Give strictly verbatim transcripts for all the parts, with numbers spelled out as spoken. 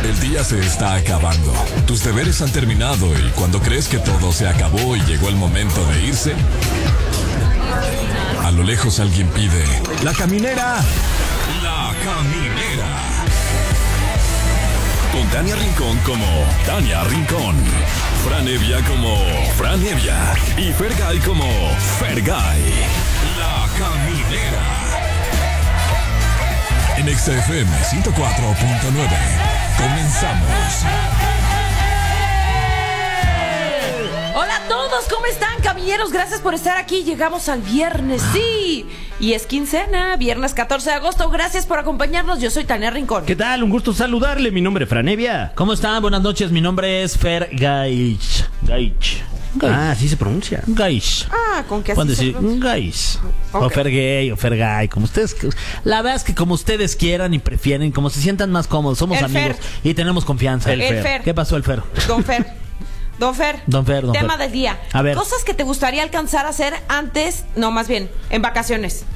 El día se está acabando. Tus deberes han terminado y cuando crees que todo se acabó y llegó el momento de irse, a lo lejos alguien pide: ¡La caminera! ¡La caminera! Con Tania Rincón como Tania Rincón, Fran Evia como Fran Evia y Fergay como Fergay. La caminera. En X F M ciento cuatro punto nueve. Comenzamos. Hola a todos, ¿cómo están, camilleros? Gracias por estar aquí. Llegamos al viernes, sí. Y es quincena, viernes catorce de agosto. Gracias por acompañarnos. Yo soy Tania Rincón. ¿Qué tal? Un gusto saludarle. Mi nombre es Fran Evia. ¿Cómo están? Buenas noches. Mi nombre es Fergay. Gaich. Ah, así se pronuncia. Gaich. Ah, ¿con qué así Pueden se decir pronuncia? Gaich. Okay. O Fergay o Fergay, como ustedes. La verdad es que como ustedes quieran y prefieren, como se sientan más cómodos. Somos El amigos Fer. y tenemos confianza. El Fer. ¿Qué pasó, el Fer? Don Fer. Don Fer. Don Fer, don Tema Fer. del día. A ver. Cosas que te gustaría alcanzar a hacer antes, no, más bien, en vacaciones.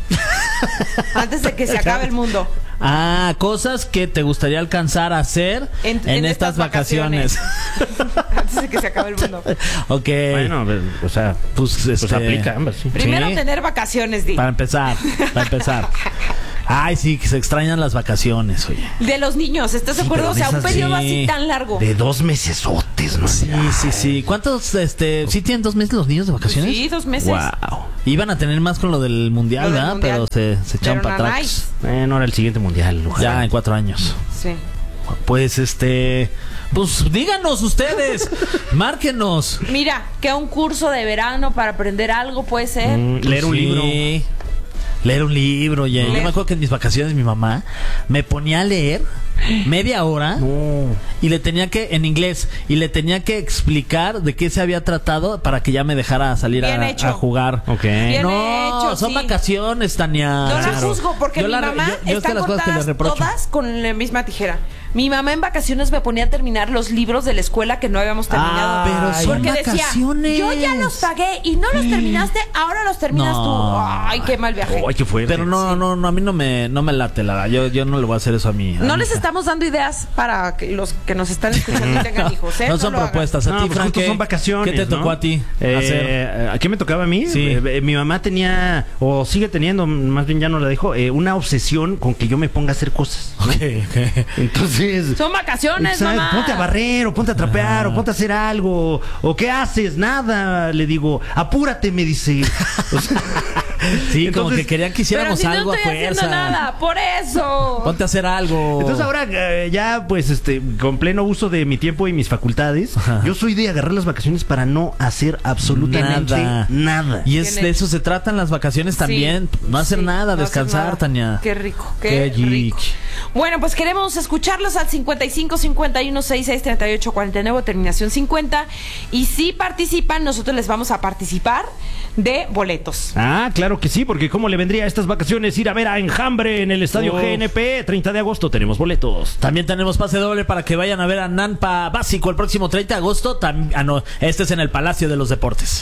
Antes de que se acabe el mundo. Ah, cosas que te gustaría alcanzar a hacer en, En- en estas, estas vacaciones. Antes de que se acabe el mundo. Ok. Bueno, o sea, pues, pues este, aplica ambas, sí. Primero Sí. tener vacaciones, Di. Para empezar, para empezar. Ay, sí, que se extrañan las vacaciones, oye. De los niños, ¿estás de Sí, acuerdo? pero O sea, de un esas periodo sí. así tan largo. De dos mesesotes, ¿no? Sí, sí, sí. ¿Cuántos, este, sí tienen dos meses los niños de vacaciones? Sí, dos meses. Wow. Iban a tener más con lo del mundial, Lo del ¿verdad? mundial. Pero se, se echaron Pero para no atrás. Bueno, ahora el siguiente mundial. Ojalá. Ya en cuatro años. Sí. Pues, este, pues díganos ustedes, márquenos. Mira, que un curso de verano para aprender algo puede ser. Mm, leer un Sí. libro. Leer un libro, oye. Yo Leer. me acuerdo que en mis vacaciones mi mamá me ponía a leer media hora No. y le tenía que, en inglés, y le tenía que explicar de qué se había tratado para que ya me dejara salir Bien a, hecho. a jugar. Ok. Bien No, hecho, son sí. vacaciones, Tania. No la Claro. juzgo porque Yo mi la- mamá yo- yo es está de las cosas que le cortadas reprocho. todas con la misma tijera. Mi mamá en vacaciones me ponía a terminar los libros de la escuela que no habíamos terminado. Ah, pero son porque decía, vacaciones. yo ya los pagué y no los terminaste, ahora los terminas No. tú. Ay, qué mal viaje. Ay, qué fuerte. Pero no, no, no, a mí no me, no me late la yo, yo no le voy a hacer eso a mí. a No mi les hija. estamos dando ideas para que los que nos están escuchando y tengan hijos, ¿eh? No son lo hagan. propuestas. A No, ti, pues Frank, justo ¿qué- son vacaciones. ¿Qué te tocó ¿no? a ti Eh, hacer? ¿A qué me tocaba a mí? Sí. Eh, eh, mi mamá tenía, o sigue teniendo, más bien ya no la dejó, eh, una obsesión con que yo me ponga a hacer cosas, ¿no? Ok, ok. Entonces... Son vacaciones, ¿sabes? mamá. Ponte a barrer, o ponte a trapear, Ah. o ponte a hacer algo. ¿O qué haces? Nada. Le digo, apúrate, me dice. O sea, Sí, como entonces- que querían que Pero hiciéramos si no algo a estoy fuerza. haciendo nada, por eso. Ponte a hacer algo. Entonces ahora eh, ya pues este con pleno uso de mi tiempo y mis facultades, Ajá. yo soy de agarrar las vacaciones para no hacer absolutamente Nada. nada. Y es Bien de hecho. eso se tratan las vacaciones también. Sí, No hacer sí, nada, no hacer descansar, nada. Tania. Qué rico, qué, Qué rico. geek. Bueno, pues queremos escucharlos al cincuenta y cinco cincuenta y uno sesenta y seis treinta y ocho cuarenta y nueve, terminación cincuenta. Y si participan, nosotros les vamos a participar de boletos. Ah, claro que sí, porque cómo le vendría a estas vacaciones ir a ver a Enjambre en el Estadio Uf. G N P, treinta de agosto tenemos boletos. También tenemos pase doble para que vayan a ver a Nampa Básico el próximo treinta de agosto. Tam- ah, no, este es en el Palacio de los Deportes.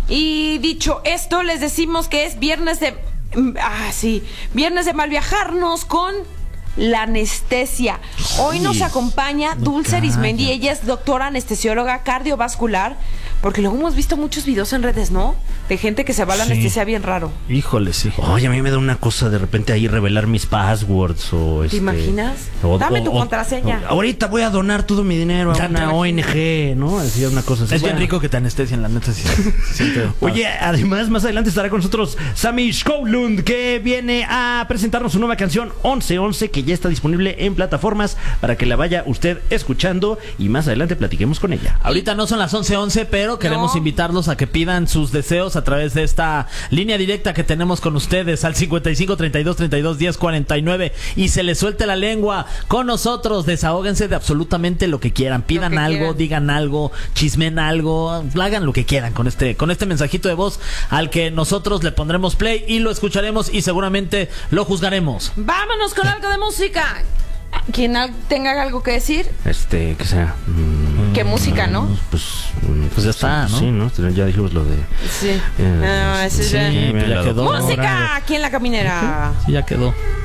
Y dicho esto, les decimos que es viernes de... Ah, sí. Viernes de malviajarnos con... La anestesia. Hoy nos acompaña Dulce calla. Arismendi. Ella es doctora anestesióloga cardiovascular. Porque luego hemos visto muchos videos en redes, ¿no? De gente que se va a la Sí. anestesia bien raro. Híjole, sí. Oye, a mí me da una cosa de repente ahí revelar mis passwords o ¿Te este, imaginas? o- Dame o- tu o- contraseña. o- ahorita voy a donar todo mi dinero a Ya te una imaginas. O N G, ¿no? Así una cosa así. Es bien Bueno. rico que te anestesien, la neta. Sí, se siente- Oye, además más adelante estará con nosotros Sammy Skoglund, que viene a presentarnos su nueva canción once once, que ya está disponible en plataformas para que la vaya usted escuchando y más adelante platiquemos con ella. Ahorita no son las once once, pero queremos No. invitarlos a que pidan sus deseos a través de esta línea directa que tenemos con ustedes al cincuenta y cinco treinta y dos treinta y dos diez cuarenta y nueve y se les suelte la lengua con nosotros. Desahóguense de absolutamente lo que quieran. Pidan que algo, quieran. digan algo, chismen algo, hagan lo que quieran con este, con este mensajito de voz al que nosotros le pondremos play y lo escucharemos y seguramente lo juzgaremos. Vámonos con algo de música. Quien al- tenga algo que decir, Este, que sea. mm, ¿qué música, no? Pues, mm, Pues ya está, ¿no? Sí, ¿no? Ya dijimos lo de. Sí. eh, No, ese sí, ya- pues ya la quedó. doctora. Música aquí en La Caminera. Sí, ya quedó.